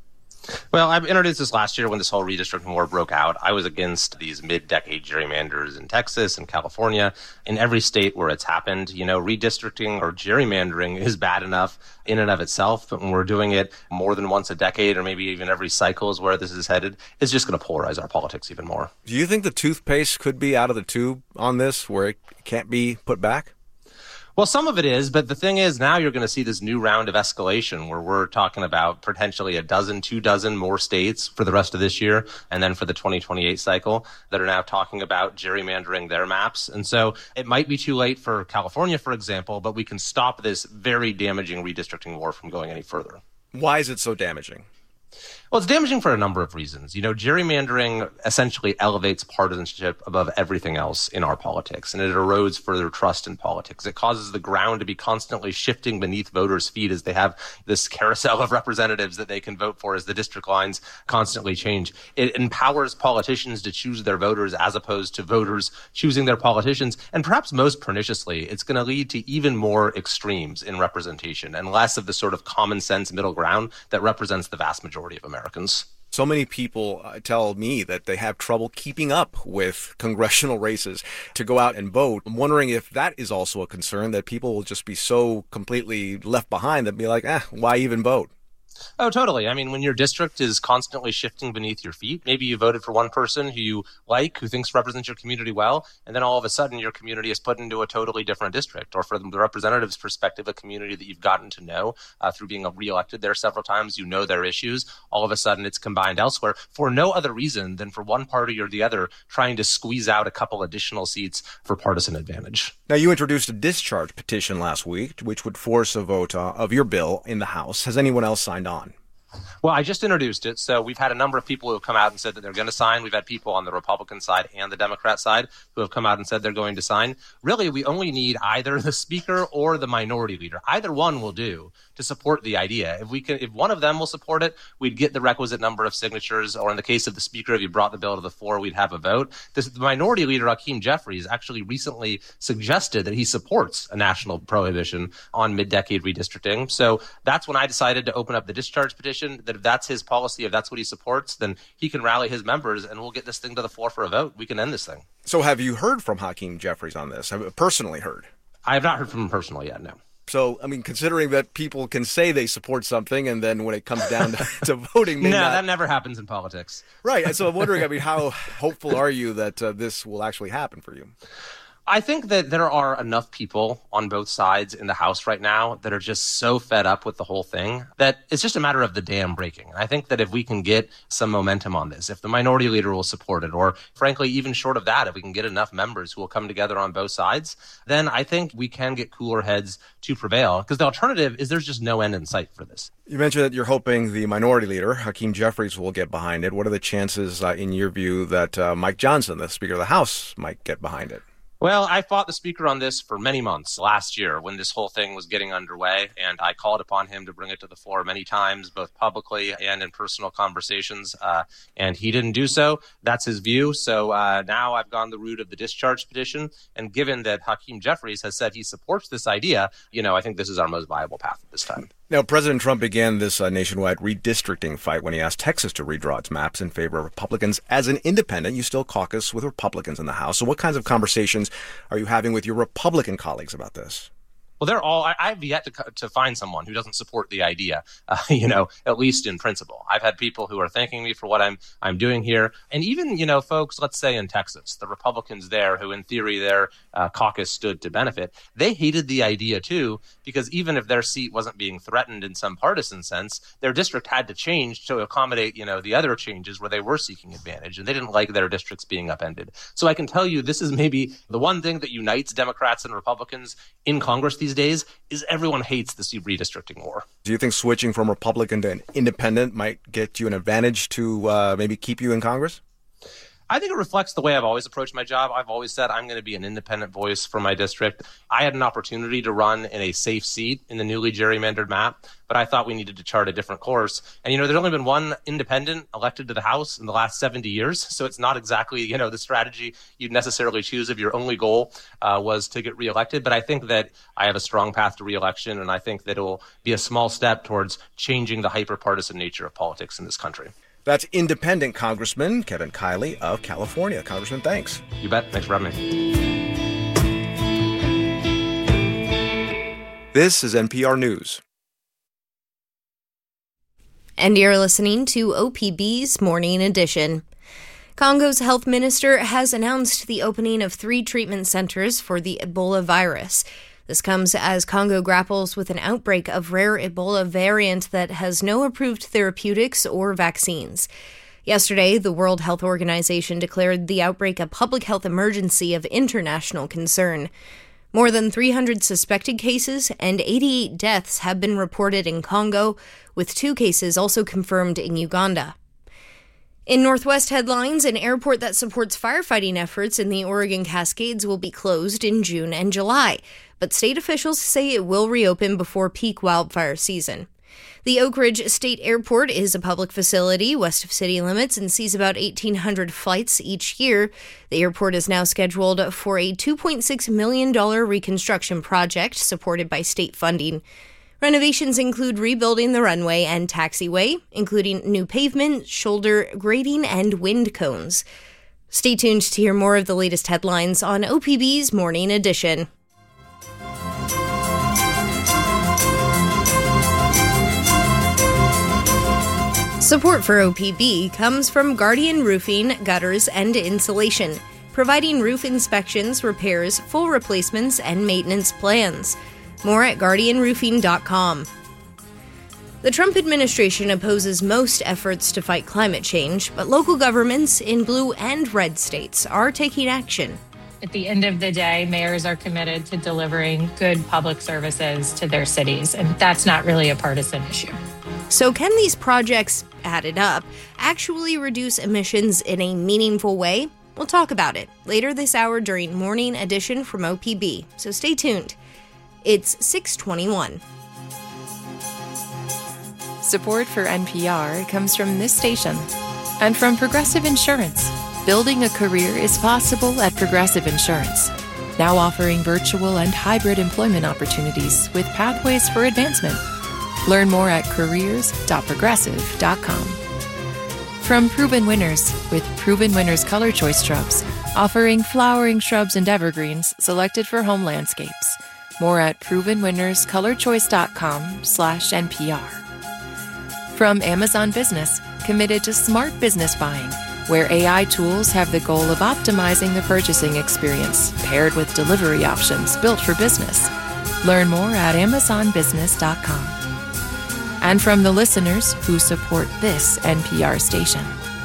Well, I introduced this last year when this whole redistricting war broke out. I was against these mid-decade gerrymanders in Texas and California. In every state where it's happened, you know, redistricting or gerrymandering is bad enough in and of itself. But when we're doing it more than once a decade or maybe even every cycle is where this is headed, it's just going to polarize our politics even more. Do you think the toothpaste could be out of the tube on this, where it can't be put back? Well, some of it is, but the thing is now you're going to see this new round of escalation where we're talking about potentially a dozen, two dozen more states for the rest of this year and then for the twenty twenty-eight cycle that are now talking about gerrymandering their maps. And so it might be too late for California, for example, but we can stop this very damaging redistricting war from going any further. Why is it so damaging? Well, it's damaging for a number of reasons. You know, gerrymandering essentially elevates partisanship above everything else in our politics, and it erodes further trust in politics. It causes the ground to be constantly shifting beneath voters' feet as they have this carousel of representatives that they can vote for as the district lines constantly change. It empowers politicians to choose their voters as opposed to voters choosing their politicians. And perhaps most perniciously, it's going to lead to even more extremes in representation and less of the sort of common sense middle ground that represents the vast majority of Americans. Americans. So many people uh, tell me that they have trouble keeping up with congressional races to go out and vote. I'm wondering if that is also a concern, that people will just be so completely left behind that be like, eh, why even vote? Oh, totally. I mean, when your district is constantly shifting beneath your feet, maybe you voted for one person who you like, who thinks represents your community well, and then all of a sudden your community is put into a totally different district. Or from the representative's perspective, a community that you've gotten to know uh, through being reelected there several times, you know their issues. All of a sudden it's combined elsewhere for no other reason than for one party or the other trying to squeeze out a couple additional seats for partisan advantage. Now, you introduced a discharge petition last week, which would force a vote uh, of your bill in the House. Has anyone else signed on? Well, I just introduced it, so we've had a number of people who have come out and said that they're going to sign. We've had people on the Republican side and the Democrat side who have come out and said they're going to sign. Really, we only need either the Speaker or the Minority Leader. Either one will do to support the idea. If we can, if one of them will support it, we'd get the requisite number of signatures, or in the case of the Speaker, if you brought the bill to the floor, we'd have a vote. This, the Minority Leader, Hakeem Jeffries, actually recently suggested that he supports a national prohibition on mid-decade redistricting. So that's when I decided to open up the discharge petition, that if that's his policy, if that's what he supports, then he can rally his members and we'll get this thing to the floor for a vote. We can end this thing. So have you heard from Hakeem Jeffries on this? Have you personally heard? I have not heard from him personally yet, no. So, I mean, considering that people can say they support something and then when it comes down to, to voting, no, not... that never happens in politics. Right. So I'm wondering, I mean, how hopeful are you that uh, this will actually happen for you? I think that there are enough people on both sides in the House right now that are just so fed up with the whole thing that it's just a matter of the dam breaking. And I think that if we can get some momentum on this, if the Minority Leader will support it, or frankly, even short of that, if we can get enough members who will come together on both sides, then I think we can get cooler heads to prevail. Because the alternative is there's just no end in sight for this. You mentioned that you're hoping the Minority Leader, Hakeem Jeffries, will get behind it. What are the chances, uh, in your view, that uh, Mike Johnson, the Speaker of the House, might get behind it? Well, I fought the Speaker on this for many months last year when this whole thing was getting underway, and I called upon him to bring it to the floor many times, both publicly and in personal conversations, uh, and he didn't do so. That's his view. So uh, now I've gone the route of the discharge petition, and given that Hakeem Jeffries has said he supports this idea, you know, I think this is our most viable path at this time. Now, President Trump began this uh, nationwide redistricting fight when he asked Texas to redraw its maps in favor of Republicans. As an independent, you still caucus with Republicans in the House. So what kinds of conversations are you having with your Republican colleagues about this? Well, they're all, I, I've yet to to find someone who doesn't support the idea, uh, you know, at least in principle. I've had people who are thanking me for what I'm I'm doing here. And even, you know, folks, let's say in Texas, the Republicans there who in theory their uh, caucus stood to benefit, they hated the idea too, because even if their seat wasn't being threatened in some partisan sense, their district had to change to accommodate, you know, the other changes where they were seeking advantage. And they didn't like their districts being upended. So I can tell you this is maybe the one thing that unites Democrats and Republicans in Congress these days is everyone hates this redistricting war. Do you think switching from Republican to an independent might get you an advantage to uh, maybe keep you in Congress? I think it reflects the way I've always approached my job. I've always said I'm going to be an independent voice for my district. I had an opportunity to run in a safe seat in the newly gerrymandered map, but I thought we needed to chart a different course. And, you know, there's only been one independent elected to the House in the last seventy years. So it's not exactly, you know, the strategy you'd necessarily choose if your only goal uh, was to get reelected. But I think that I have a strong path to reelection, and I think that it will be a small step towards changing the hyper-partisan nature of politics in this country. That's independent Congressman Kevin Kiley of California. Congressman, thanks. You bet. Thanks for having me. This is N P R News. And you're listening to O P B's Morning Edition. Congo's health minister has announced the opening of three treatment centers for the Ebola virus. This comes as Congo grapples with an outbreak of rare Ebola variant that has no approved therapeutics or vaccines. Yesterday, the World Health Organization declared the outbreak a public health emergency of international concern. More than three hundred suspected cases and eighty-eight deaths have been reported in Congo, with two cases also confirmed in Uganda. In Northwest headlines, an airport that supports firefighting efforts in the Oregon Cascades will be closed in June and July, but state officials say it will reopen before peak wildfire season. The Oak Ridge State Airport is a public facility west of city limits and sees about eighteen hundred flights each year. The airport is now scheduled for a two point six million dollars reconstruction project supported by state funding. Renovations include rebuilding the runway and taxiway, including new pavement, shoulder grading, and wind cones. Stay tuned to hear more of the latest headlines on O P B's Morning Edition. Support for O P B comes from Guardian Roofing, Gutters, and Insulation, providing roof inspections, repairs, full replacements, and maintenance plans. More at guardian roofing dot com. The Trump administration opposes most efforts to fight climate change, but local governments in blue and red states are taking action. At the end of the day, mayors are committed to delivering good public services to their cities, and that's not really a partisan issue. So can these projects, added up, actually reduce emissions in a meaningful way? We'll talk about it later this hour during Morning Edition from O P B, so stay tuned. It's six twenty-one. Support for N P R comes from this station and from Progressive Insurance. Building a career is possible at Progressive Insurance, now offering virtual and hybrid employment opportunities with pathways for advancement. Learn more at careers dot progressive dot com. From Proven Winners, with Proven Winners Color Choice Shrubs, offering flowering shrubs and evergreens selected for home landscapes. More at proven winners color choice dot com slash N P R. From Amazon Business, committed to smart business buying, where A I tools have the goal of optimizing the purchasing experience, paired with delivery options built for business. Learn more at amazon business dot com. And from the listeners who support this N P R station.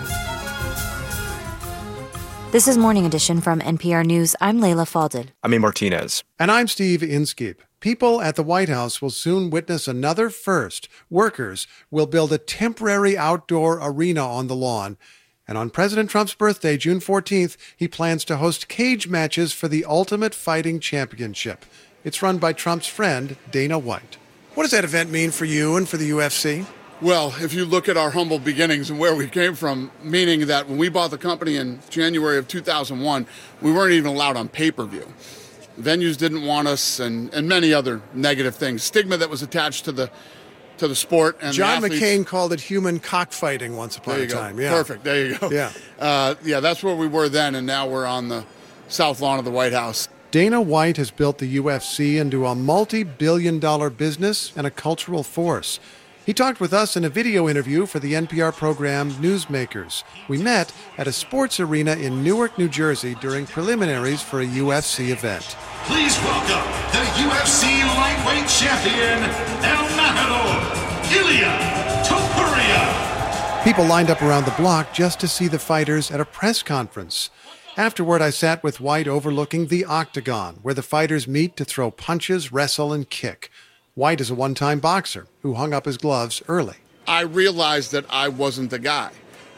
This is Morning Edition from N P R News. I'm Layla Falded. I'm A. Martinez. And I'm Steve Inskeep. People at the White House will soon witness another first. Workers will build a temporary outdoor arena on the lawn. And on President Trump's birthday, June fourteenth, he plans to host cage matches for the Ultimate Fighting Championship. It's run by Trump's friend, Dana White. What does that event mean for you and for the U F C? Well, if you look at our humble beginnings and where we came from, meaning that when we bought the company in January of two thousand one, we weren't even allowed on pay-per-view. Venues didn't want us, and, and many other negative things. Stigma that was attached to the to the sport. And John the athletes. McCain called it human cockfighting once upon There you a time. go. Yeah. Perfect. There you go. Yeah. Uh, yeah, that's where we were then, and now we're on the south lawn of the White House. Dana White has built the U F C into a multi-billion dollar business and a cultural force. He talked with us in a video interview for the N P R program Newsmakers. We met at a sports arena in Newark, New Jersey during preliminaries for a U F C event. Please welcome the U F C lightweight champion, El Matador, Ilia Topuria. People lined up around the block just to see the fighters at a press conference. Afterward, I sat with White overlooking the octagon, where the fighters meet to throw punches, wrestle, and kick. White is a one-time boxer who hung up his gloves early. I realized that I wasn't the guy.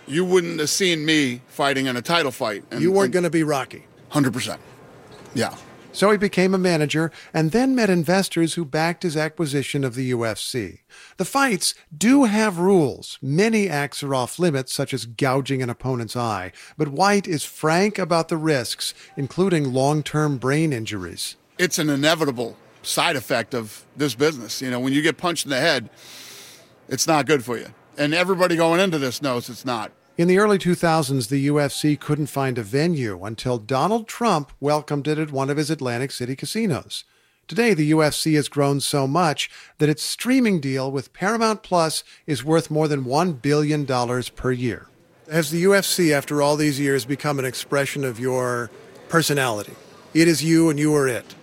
you wouldn't have seen me fighting in a title fight. And, you weren't going to be Rocky. one hundred percent. Yeah. So he became a manager and then met investors who backed his acquisition of the U F C. The fights do have rules. Many acts are off limits, such as gouging an opponent's eye. But White is frank about the risks, including long-term brain injuries. It's an inevitable side effect of this business. You know, when you get punched in the head, it's not good for you. And everybody going into this knows it's not. In the early two thousands, the U F C couldn't find a venue until Donald Trump welcomed it at one of his Atlantic City casinos. Today, the U F C has grown so much that its streaming deal with Paramount Plus is worth more than one billion dollars per year. Has the U F C, after all these years, become an expression of your personality? It is you and you are it.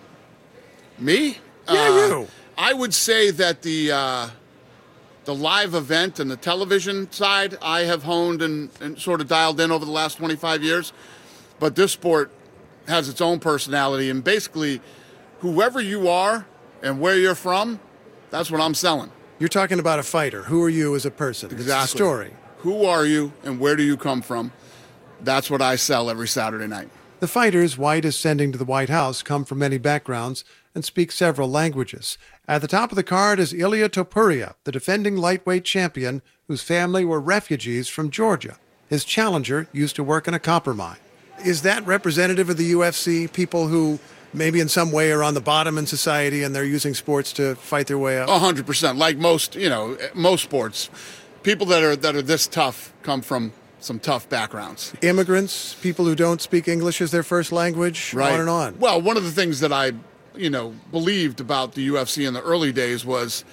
Me? Yeah, uh, you. I would say that the... Uh... The live event and the television side, I have honed and, and sort of dialed in over the last twenty-five years. But this sport has its own personality. And basically, whoever you are and where you're from, that's what I'm selling. You're talking about a fighter. Who are you as a person? Exactly. It's a story. Who are you and where do you come from? That's what I sell every Saturday night. The fighters White is sending to the White House come from many backgrounds and speak several languages. At the top of the card is Ilia Topuria, the defending lightweight champion whose family were refugees from Georgia. His challenger used to work in a copper mine. Is that representative of the U F C, people who maybe in some way are on the bottom in society and they're using sports to fight their way up? A hundred percent. Like most, you know, most sports, people that are that are this tough come from some tough backgrounds. Immigrants, people who don't speak English as their first language, right. on and on. Well, one of the things that I, you know, believed about the U F C in the early days was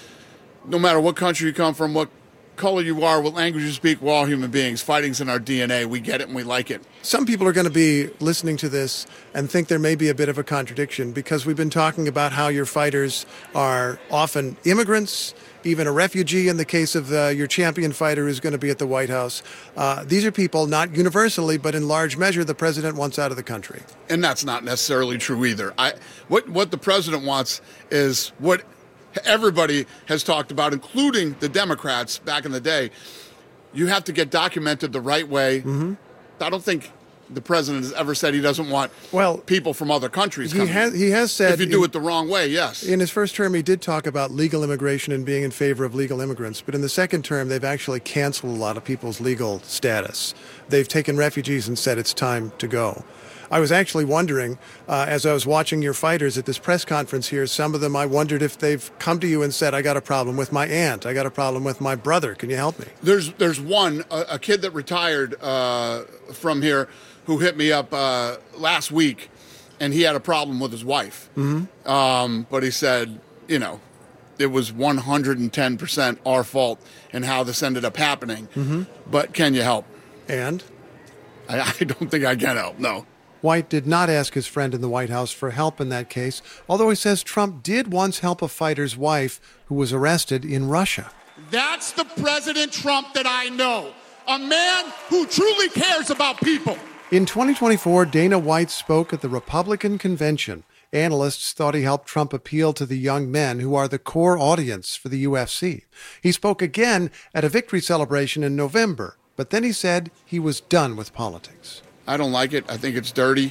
no matter what country you come from, what color you are, what language you speak, we're all human beings. Fighting's in our D N A. We get it and we like it. Some people are going to be listening to this and think there may be a bit of a contradiction because we've been talking about how your fighters are often immigrants, even a refugee in the case of uh, your champion fighter who's going to be at the White House. Uh, these are people, not universally, but in large measure, the president wants out of the country. And that's not necessarily true either. I, what, what the president wants is what everybody has talked about, including the Democrats back in the day. You have to get documented the right way. Mm-hmm. I don't think the president has ever said he doesn't want well, people from other countries he coming. Has, he has said... If you do in, it the wrong way, yes. In his first term, he did talk about legal immigration and being in favor of legal immigrants. But in the second term, they've actually canceled a lot of people's legal status. They've taken refugees and said it's time to go. I was actually wondering, uh, as I was watching your fighters at this press conference here, some of them, I wondered if they've come to you and said, I got a problem with my aunt, I got a problem with my brother, can you help me? There's there's one, a, a kid that retired uh, from here who hit me up uh, last week, and he had a problem with his wife. Mm-hmm. Um, but he said, you know, it was one hundred ten percent our fault in how this ended up happening. Mm-hmm. But can you help? And? I, I don't think I can help, no. White did not ask his friend in the White House for help in that case, although he says Trump did once help a fighter's wife who was arrested in Russia. That's the President Trump that I know, a man who truly cares about people. In twenty twenty-four, Dana White spoke at the Republican convention. Analysts thought he helped Trump appeal to the young men who are the core audience for the U F C. He spoke again at a victory celebration in November, but then he said he was done with politics. I don't like it. I think it's dirty,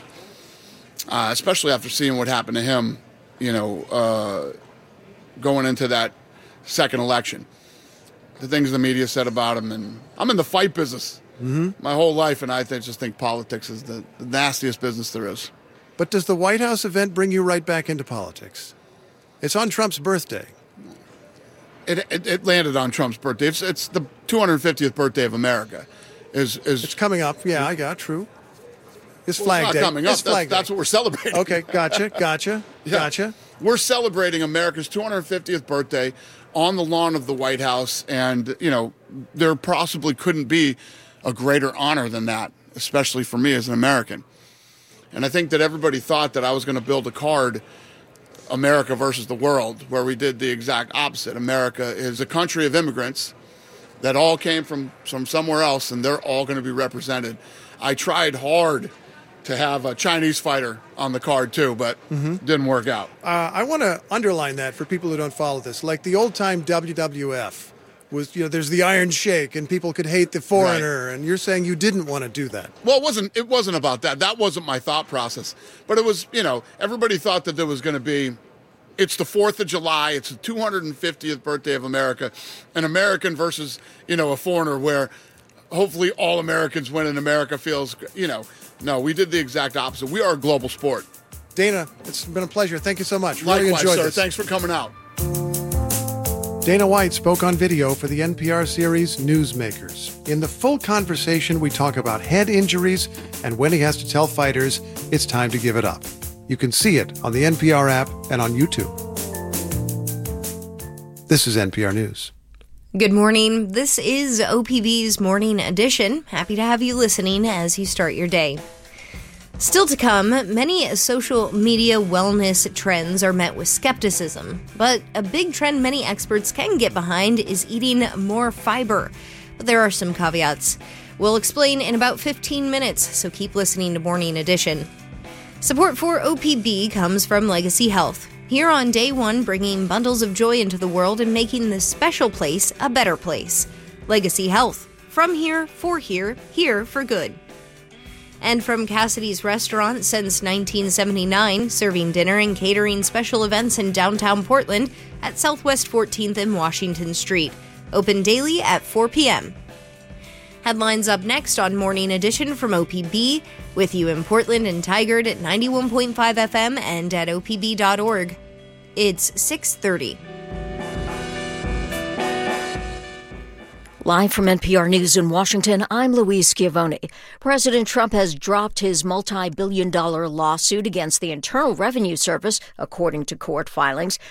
uh, especially after seeing what happened to him, you know, uh, going into that second election. The things the media said about him. And I'm in the fight business mm-hmm. my whole life, and I th- just think politics is the, the nastiest business there is. But does the White House event bring you right back into politics? It's on Trump's birthday. It, it, it landed on Trump's birthday. It's, it's the two hundred fiftieth birthday of America. Is is It's coming up. Yeah, I got true. It's well, Flag it's not Day. coming up. It's That's, Flag that's Day. what we're celebrating. Okay, gotcha, gotcha, Yeah. gotcha. We're celebrating America's two hundred fiftieth birthday on the lawn of the White House, and, you know, there possibly couldn't be a greater honor than that, especially for me as an American. And I think that everybody thought that I was going to build a card, America versus the world, where we did the exact opposite. America is a country of immigrants that all came from, from somewhere else, and they're all going to be represented. I tried hard to have a Chinese fighter on the card too, but mm-hmm. didn't work out. Uh, I want to underline that for people who don't follow this. Like the old-time W W F was, you know, there's the Iron Sheik and people could hate the foreigner. Right. And you're saying you didn't want to do that. Well, it wasn't, it wasn't about that. That wasn't my thought process. But it was, you know, everybody thought that there was going to be, it's the fourth of July, it's the two hundred fiftieth birthday of America, an American versus, you know, a foreigner, where hopefully all Americans win and America feels, you know, no, we did the exact opposite. We are a global sport. Dana, it's been a pleasure. Thank you so much. Likewise, really enjoyed sir. this. Thanks for coming out. Dana White spoke on video for the N P R series Newsmakers. In the full conversation, we talk about head injuries and when he has to tell fighters it's time to give it up. You can see it on the N P R app and on YouTube. This is N P R News. Good morning. This is O P B's Morning Edition. Happy to have you listening as you start your day. Still to come, many social media wellness trends are met with skepticism, but a big trend many experts can get behind is eating more fiber. But there are some caveats. We'll explain in about fifteen minutes, so keep listening to Morning Edition. Support for O P B comes from Legacy Health. Here on day one, bringing bundles of joy into the world and making this special place a better place. Legacy Health. From here, for here, here for good. And from Cassidy's Restaurant since nineteen seventy-nine, serving dinner and catering special events in downtown Portland at Southwest fourteenth and Washington Street. Open daily at four p.m. Headlines up next on Morning Edition from O P B, with you in Portland and Tigard at ninety-one point five F M and at O P B dot org. It's six thirty. Live from N P R News in Washington, I'm Louise Schiavone. President Trump has dropped his multi-billion dollar lawsuit against the Internal Revenue Service, according to court filings.